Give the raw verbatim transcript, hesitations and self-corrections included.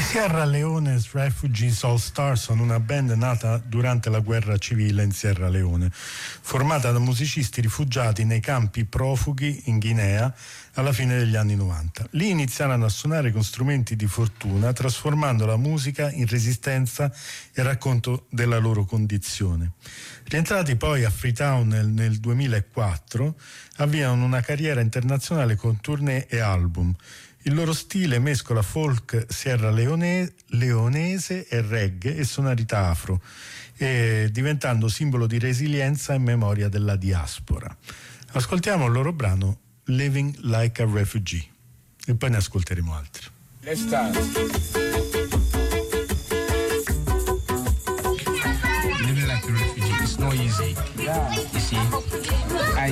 Sierra Leone's Refugees All Star sono una band nata durante la guerra civile in Sierra Leone, formata da musicisti rifugiati nei campi profughi in Guinea alla fine degli anni novanta. Lì iniziarono a suonare con strumenti di fortuna, trasformando la musica in resistenza e racconto della loro condizione. Rientrati poi a Freetown nel, nel duemilaquattro, avviano una carriera internazionale con tournée e album. Il loro stile mescola folk sierra leone, leonese e reggae e sonorità afro, e diventando simbolo di resilienza e memoria della diaspora. Ascoltiamo il loro brano Living Like a Refugee e poi ne ascolteremo altri. Let's start. Living like a refugee, it's not easy. Yeah. You see?